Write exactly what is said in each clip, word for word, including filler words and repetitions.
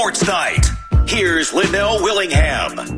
Sports Night. Here's Linnell Willingham.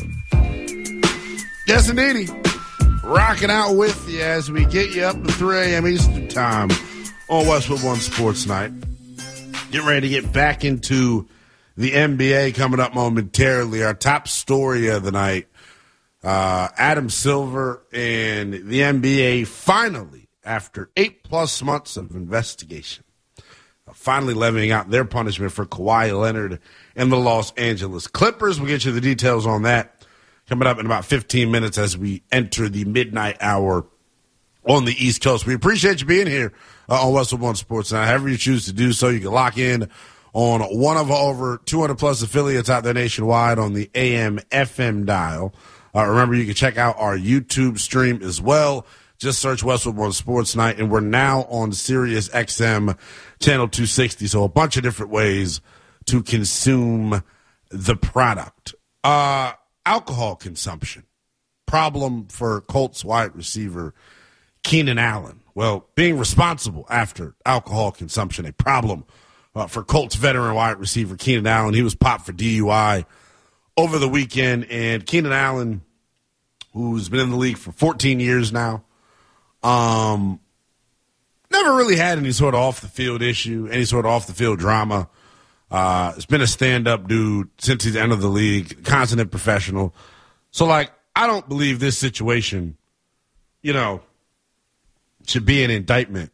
Yes, indeedy. Rocking out with you as we get you up to three a.m. Eastern Time on Westwood One Sports Night. Getting ready to get back into the N B A coming up momentarily. Our top story of the night, uh, Adam Silver and the N B A finally, after eight-plus months of investigation, uh, finally levying out their punishment for Kawhi Leonard and the Los Angeles Clippers. We'll get you the details on that coming up in about fifteen minutes as we enter the midnight hour on the East Coast. We appreciate you being here uh, on Westwood One Sports Night. However you choose to do so, you can lock in on one of over two hundred plus affiliates out there nationwide on the A M F M dial. Uh, remember, you can check out our YouTube stream as well. Just search Westwood One Sports Night, and we're now on Sirius X M channel two sixty, so a bunch of different ways to consume the product. Uh, alcohol consumption, problem for Colts wide receiver Keenan Allen. Well, being responsible after alcohol consumption, a problem uh, for Colts veteran wide receiver Keenan Allen. He was popped for D U I over the weekend, and Keenan Allen, who's been in the league for fourteen years now, um, never really had any sort of off-the-field issue, any sort of off-the-field drama. Uh, it's been a stand-up dude since he's entered the league, consummate professional. So, like, I don't believe this situation, you know, should be an indictment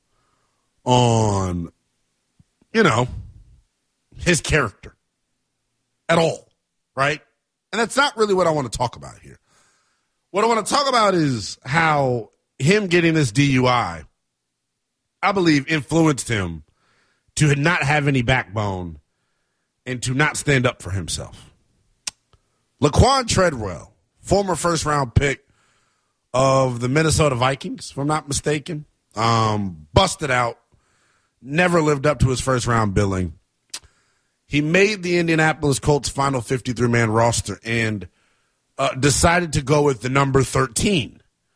on, you know, his character at all, right? And that's not really what I want to talk about here. What I want to talk about is how him getting this D U I, I believe, influenced him to not have any backbone and to not stand up for himself. Laquan Treadwell, former first-round pick of the Minnesota Vikings, if I'm not mistaken, um, busted out, never lived up to his first-round billing. He made the Indianapolis Colts final fifty-three man roster and uh, decided to go with the number thirteen.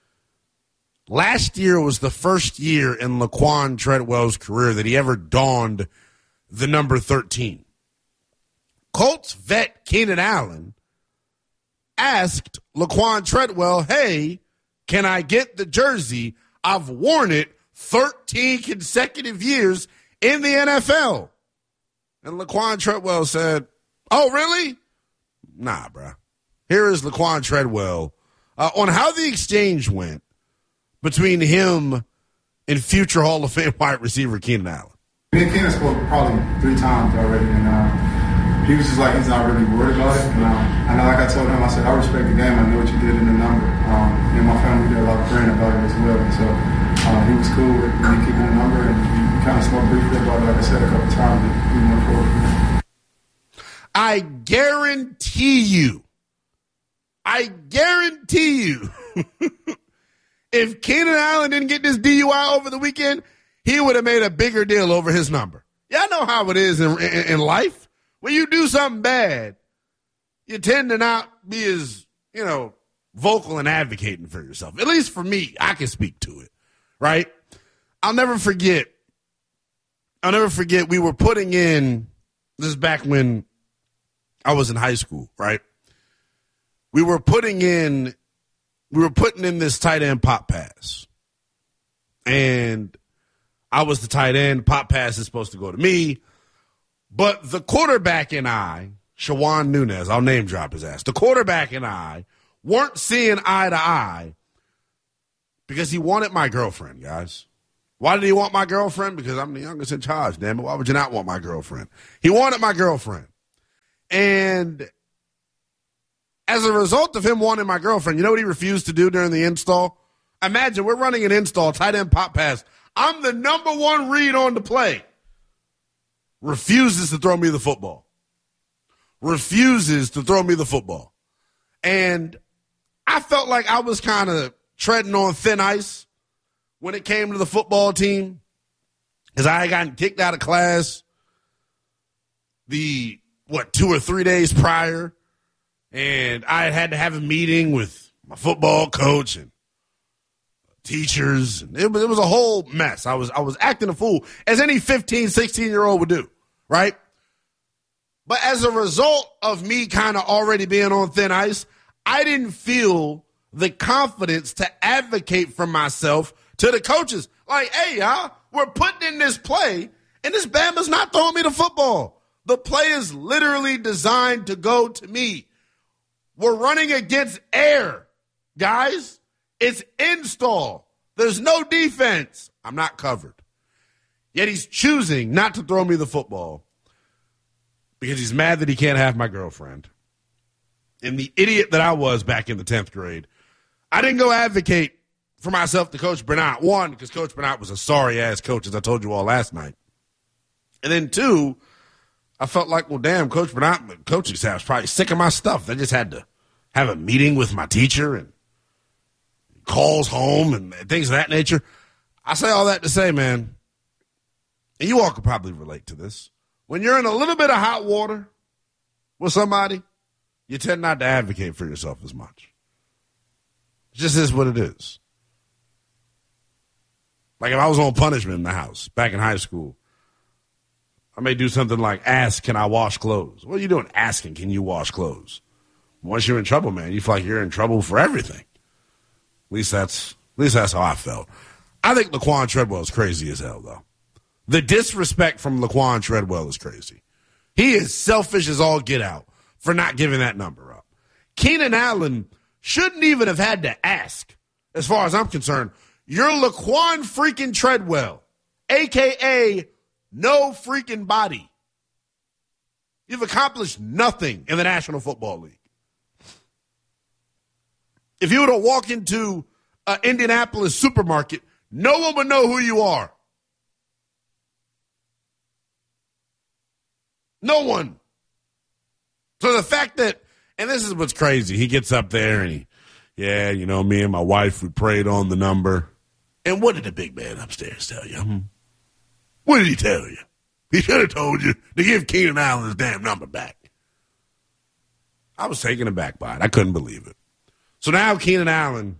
Last year was the first year in Laquan Treadwell's career that he ever donned the number thirteen. Colts vet Keenan Allen asked Laquan Treadwell, hey, can I get the jersey? I've worn it thirteen consecutive years in the N F L. And Laquan Treadwell said, oh, really? Nah, bruh. Here is Laquan Treadwell uh, on how the exchange went between him and future Hall of Fame wide receiver Keenan Allen. Me and Keenan spoke probably three times already, and uh, he was just like, he's not really worried about it. And, uh, and like I told him, I said, I respect the game. I know what you did in the number. Um, me and my family did a lot of praying about it as well. And so uh, he was cool with me keeping the number, and we, we kind of spoke briefly about it, like I said, a couple times, that we went forward from there. I guarantee you, I guarantee you, if Keenan Allen didn't get this D U I over the weekend, he would have made a bigger deal over his number. Y'all know how it is in, in, in life. When you do something bad, you tend to not be as, you know, vocal and advocating for yourself. At least for me, I can speak to it, right? I'll never forget, I'll never forget we were putting in, this is back when I was in high school, right? We were putting in, we were putting in this tight end pop pass. And I was the tight end. Pop pass is supposed to go to me. But the quarterback and I, Shawan Nunez, I'll name drop his ass. The quarterback and I weren't seeing eye to eye because he wanted my girlfriend, guys. Why did he want my girlfriend? Because I'm the youngest in charge, damn it. Why would you not want my girlfriend? He wanted my girlfriend. And as a result of him wanting my girlfriend, you know what he refused to do during the install? Imagine we're running an install, tight end pop pass. I'm the number one read on the play. Refuses to throw me the football. Refuses to throw me the football. And I felt like I was kind of treading on thin ice when it came to the football team because I had gotten kicked out of class the, what, two or three days prior. And I had to have a meeting with my football coach and teachers. It was, it was a whole mess. I was I was acting a fool, as any fifteen, sixteen-year-old would do, right? as a result of me kind of already being on thin ice, I didn't feel the confidence to advocate for myself to the coaches. Like, hey, y'all, we're putting in this play, and this Bama's not throwing me the football. The play is literally designed to go to me. We're running against air, guys. It's install. There's no defense. I'm not covered. Yet he's choosing not to throw me the football because he's mad that he can't have my girlfriend. And the idiot that I was back in the tenth grade, I didn't go advocate for myself to Coach Bernard. One, because Coach Bernard was a sorry-ass coach, as I told you all last night. And then two, I felt like, well, damn, Coach Bernard, coaching staff's probably sick of my stuff. They just had to have a meeting with my teacher and calls home and things of that nature. I say all that to say, man, and you all could probably relate to this. When you're in a little bit of hot water with somebody, you tend not to advocate for yourself as much. It just is what it is. Like if I was on punishment in the house back in high school, I may do something like ask, can I wash clothes? What are you doing asking, can you wash clothes? Once you're in trouble, man, you feel like you're in trouble for everything. At least that's at least that's how I felt. I think Laquan Treadwell is crazy as hell, though. The disrespect from Laquan Treadwell is crazy. He is selfish as all get out for not giving that number up. Keenan Allen shouldn't even have had to ask, as far as I'm concerned. You're Laquan freaking Treadwell, a k a no freaking body. You've accomplished nothing in the National Football League. If you were to walk into an Indianapolis supermarket, no one would know who you are. No one. So the fact that, and this is what's crazy, he gets up there and he, yeah, you know, me and my wife, we prayed on the number. And what did the big man upstairs tell you? Hmm? What did he tell you? He should have told you to give Keenan Allen his damn number back. I was taken aback by it. I couldn't believe it. So now Keenan Allen,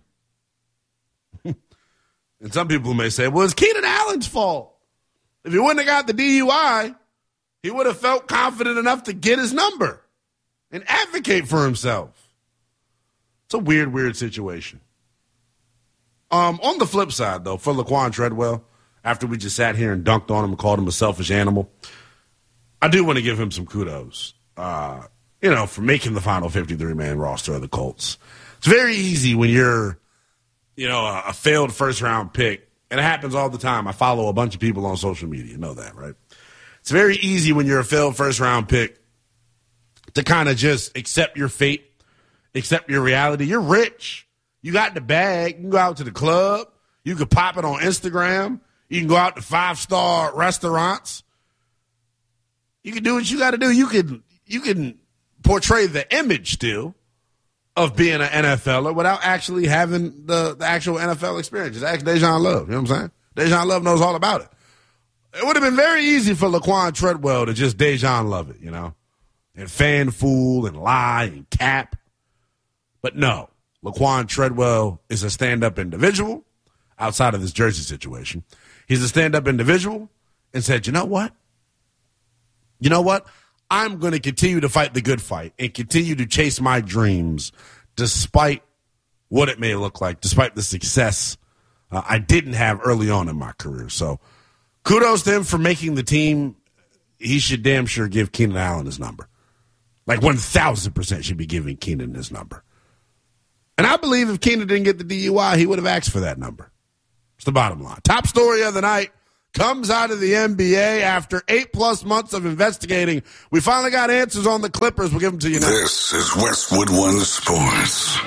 and some people may say, well, it's Keenan Allen's fault. If he wouldn't have got the D U I, he would have felt confident enough to get his number and advocate for himself. It's a weird, weird situation. Um, on the flip side, though, for Laquan Treadwell, after we just sat here and dunked on him and called him a selfish animal, I do want to give him some kudos, uh, you know, for making the final fifty-three man roster of the Colts. It's very easy when you're, you know, a, a failed first-round pick, and it happens all the time. I follow a bunch of people on social media. You know that, right? It's very easy when you're a failed first-round pick to kind of just accept your fate, accept your reality. You're rich. You got the bag. You can go out to the club. You can pop it on Instagram. You can go out to five-star restaurants. You can do what you got to do. You can you can portray the image still of being an NFLer without actually having the, the actual N F L experience. Just ask Dejan Love. You know what I'm saying? Dejan Love knows all about it. It would have been very easy for Laquan Treadwell to just Dejan Love it, you know, and fan fool and lie and cap. But no, Laquan Treadwell is a stand-up individual outside of this jersey situation. He's a stand-up individual and said, you know what? You know what? I'm going to continue to fight the good fight and continue to chase my dreams despite what it may look like, despite the success uh, I didn't have early on in my career. So kudos to him for making the team. He should damn sure give Keenan Allen his number. Like one thousand percent should be giving Keenan his number. And I believe if Keenan didn't get the D U I, he would have asked for that number. It's the bottom line. Top story of the night comes out of the N B A after eight-plus months of investigating. We finally got answers on the Clippers. We'll give them to you now. This is Westwood One Sports.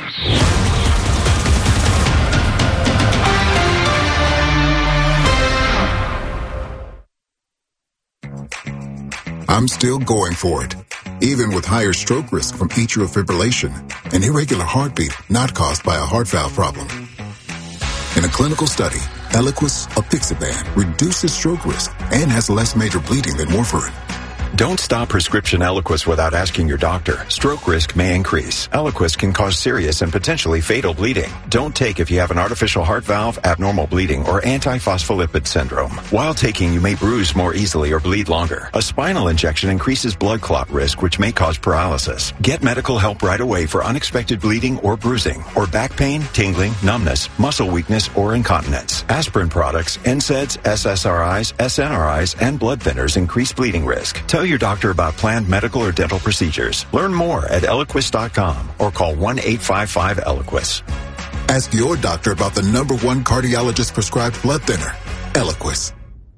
I'm still going for it, even with higher stroke risk from atrial fibrillation, an irregular heartbeat not caused by a heart valve problem. In a clinical study, Eliquis apixaban reduces stroke risk and has less major bleeding than warfarin. Don't stop prescription Eliquis without asking your doctor. Stroke risk may increase. Eliquis can cause serious and potentially fatal bleeding. Don't take if you have an artificial heart valve, abnormal bleeding, or antiphospholipid syndrome. While taking, you may bruise more easily or bleed longer. A spinal injection increases blood clot risk, which may cause paralysis. Get medical help right away for unexpected bleeding or bruising, or back pain, tingling, numbness, muscle weakness, or incontinence. Aspirin products, N SAIDs, S S R Is, S N R Is, and blood thinners increase bleeding risk. Tell your doctor about planned medical or dental procedures. Learn more at Eliquis dot com or call one eight five five Eliquis. Ask your doctor about the number one cardiologist prescribed blood thinner, Eliquis.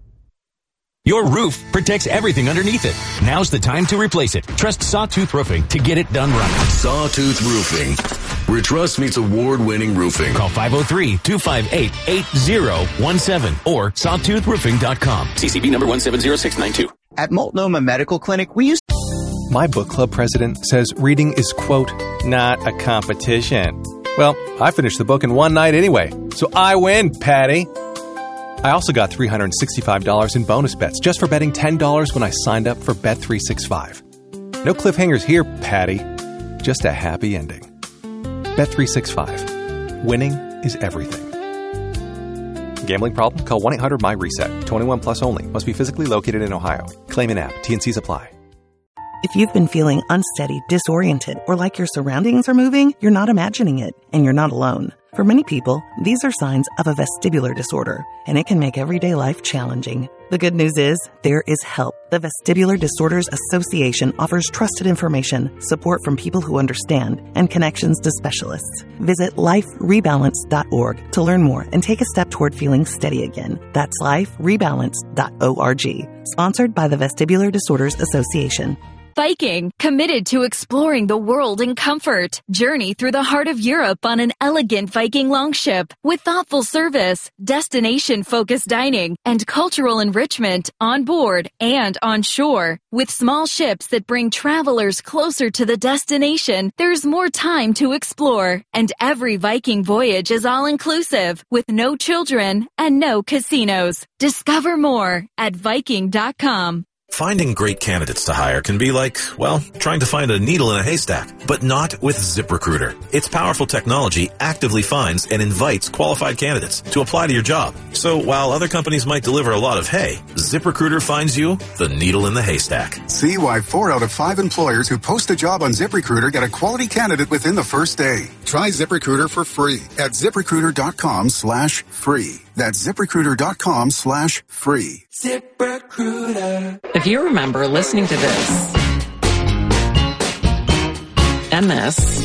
Your roof protects everything underneath it. Now's the time to replace it. Trust Sawtooth Roofing to get it done right. Sawtooth Roofing, where trust meets award-winning roofing. Call five oh three, two five eight, eight oh one seven or sawtooth roofing dot com. C C B number one seven zero six nine two. At Multnomah Medical Clinic, we use... My book club president says reading is, quote, not a competition. Well, I finished the book in one night anyway, so I win, Patty. I also got three hundred sixty-five dollars in bonus bets just for betting ten dollars when I signed up for Bet three sixty-five. No cliffhangers here, Patty. Just a happy ending. Bet three sixty-five. Winning is everything. Gambling problem? Call one eight hundred my reset. twenty-one plus only. Must be physically located in Ohio. Claim in app. T N Cs apply. If you've been feeling unsteady, disoriented, or like your surroundings are moving, you're not imagining it, and you're not alone. For many people, these are signs of a vestibular disorder, and it can make everyday life challenging. The good news is, there is help. The Vestibular Disorders Association offers trusted information, support from people who understand, and connections to specialists. Visit life rebalance dot org to learn more and take a step toward feeling steady again. That's life rebalance dot org. Sponsored by the Vestibular Disorders Association. Viking, committed to exploring the world in comfort. Journey through the heart of Europe on an elegant Viking longship with thoughtful service, destination-focused dining, and cultural enrichment on board and on shore. With small ships that bring travelers closer to the destination, there's more time to explore. And every Viking voyage is all-inclusive with no children and no casinos. Discover more at Viking dot com. Finding great candidates to hire can be like, well, trying to find a needle in a haystack, but not with ZipRecruiter. Its powerful technology actively finds and invites qualified candidates to apply to your job. So while other companies might deliver a lot of hay, ZipRecruiter finds you the needle in the haystack. See why four out of five employers who post a job on ZipRecruiter get a quality candidate within the first day. Try ZipRecruiter for free at ZipRecruiter.com slash free. That's ZipRecruiter.com slash free. ZipRecruiter. If you remember listening to this and this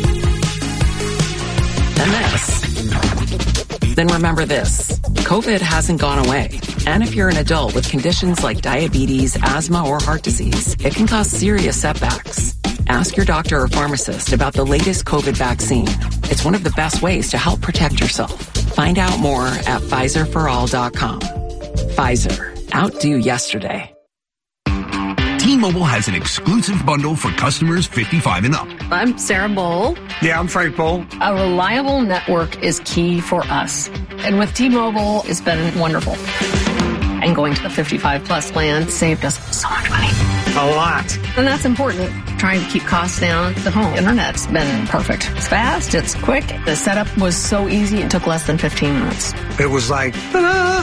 and this, then remember this. COVID hasn't gone away. And if you're an adult with conditions like diabetes, asthma, or heart disease, it can cause serious setbacks. Ask your doctor or pharmacist about the latest COVID vaccine. It's one of the best ways to help protect yourself. Find out more at Pfizer for all dot com. Pfizer. Outdo yesterday. T-Mobile has an exclusive bundle for customers fifty-five and up. I'm Sarah Bowl. Yeah, I'm Frank Bowl. A reliable network is key for us. And with T-Mobile, it's been wonderful. And going to the fifty-five plus plan saved us so much money. A lot. And that's important. Trying to keep costs down. The home internet's been perfect. It's fast. It's quick. The setup was so easy. It took less than fifteen minutes. It was like, ta-da!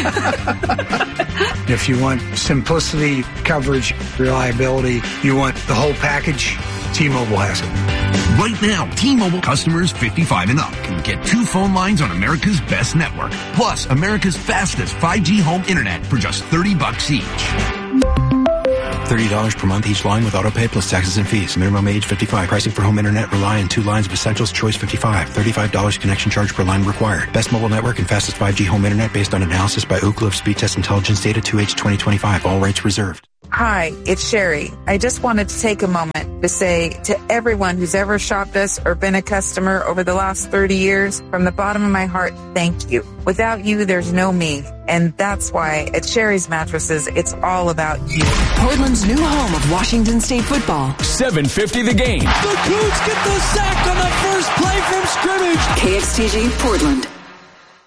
If you want simplicity, coverage, reliability, you want the whole package, T-Mobile has it. Right now, T-Mobile customers fifty-five and up can get two phone lines on America's best network, plus America's fastest five G home internet for just thirty bucks each. thirty dollars per month each line with autopay plus taxes and fees. Minimum age fifty-five. Pricing for home internet rely on two lines of Essentials Choice fifty-five. thirty-five dollars connection charge per line required. Best mobile network and fastest five G home internet based on analysis by Ookla of Speed Test Intelligence Data two H twenty twenty-five. All rights reserved. Hi, it's Sherry. I just wanted to take a moment to say to everyone who's ever shopped us or been a customer over the last thirty years, from the bottom of my heart, thank you. Without you, there's no me. And that's why at Sherry's Mattresses, it's all about you. Portland's new home of Washington State football. seven fifty the game. The Cougs get the sack on the first play from scrimmage. K X T G Portland.